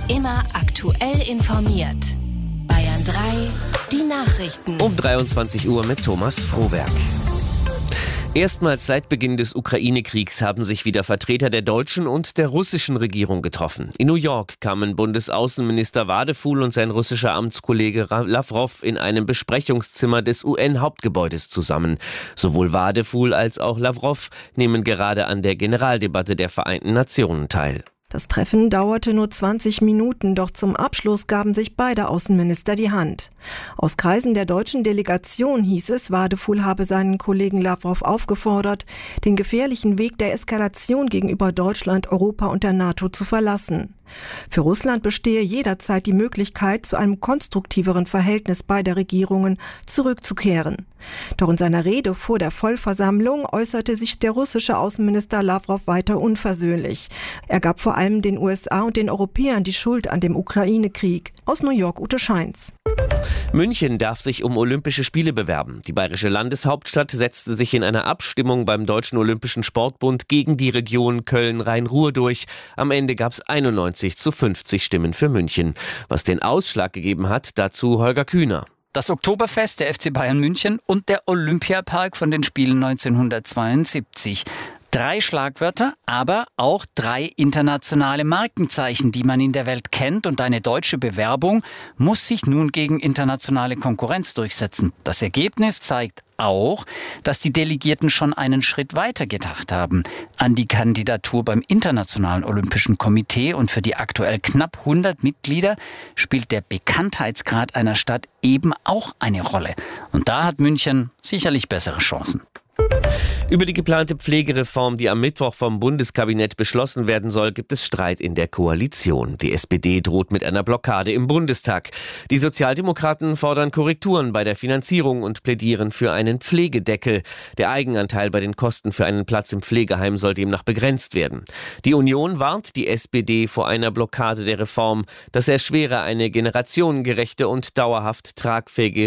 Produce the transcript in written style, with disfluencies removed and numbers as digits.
Immer aktuell informiert. Bayern 3, die Nachrichten. Um 23 Uhr mit Thomas Frohberg. Erstmals seit Beginn des Ukraine-Kriegs haben sich wieder Vertreter der deutschen und der russischen Regierung getroffen. In New York kamen Bundesaußenminister Wadefuhl und sein russischer Amtskollege Lawrow in einem Besprechungszimmer des UN-Hauptgebäudes zusammen. Sowohl Wadefuhl als auch Lawrow nehmen gerade an der Generaldebatte der Vereinten Nationen teil. Das Treffen dauerte nur 20 Minuten, doch zum Abschluss gaben sich beide Außenminister die Hand. Aus Kreisen der deutschen Delegation hieß es, Wadefuhl habe seinen Kollegen Lawrow aufgefordert, den gefährlichen Weg der Eskalation gegenüber Deutschland, Europa und der NATO zu verlassen. Für Russland bestehe jederzeit die Möglichkeit, zu einem konstruktiveren Verhältnis beider Regierungen zurückzukehren. Doch in seiner Rede vor der Vollversammlung äußerte sich der russische Außenminister Lawrow weiter unversöhnlich. Er gab vor allem den USA und den Europäern die Schuld an dem Ukraine-Krieg. Aus New York, Ute Scheins. München darf sich um Olympische Spiele bewerben. Die bayerische Landeshauptstadt setzte sich in einer Abstimmung beim Deutschen Olympischen Sportbund gegen die Region Köln-Rhein-Ruhr durch. Am Ende gab es 91:50 Stimmen für München. Was den Ausschlag gegeben hat, dazu Holger Kühner. Das Oktoberfest der FC Bayern München und der Olympiapark von den Spielen 1972. 3 Schlagwörter, aber auch 3 internationale Markenzeichen, die man in der Welt kennt. Und eine deutsche Bewerbung muss sich nun gegen internationale Konkurrenz durchsetzen. Das Ergebnis zeigt auch, dass die Delegierten schon einen Schritt weiter gedacht haben an die Kandidatur beim Internationalen Olympischen Komitee. Und für die aktuell knapp 100 Mitglieder spielt der Bekanntheitsgrad einer Stadt eben auch eine Rolle. Und da hat München sicherlich bessere Chancen. Über die geplante Pflegereform, die am Mittwoch vom Bundeskabinett beschlossen werden soll, gibt es Streit in der Koalition. Die SPD droht mit einer Blockade im Bundestag. Die Sozialdemokraten fordern Korrekturen bei der Finanzierung und plädieren für einen Pflegedeckel. Der Eigenanteil bei den Kosten für einen Platz im Pflegeheim soll demnach begrenzt werden. Die Union warnt die SPD vor einer Blockade der Reform. Das erschwere eine generationengerechte und dauerhaft tragfähige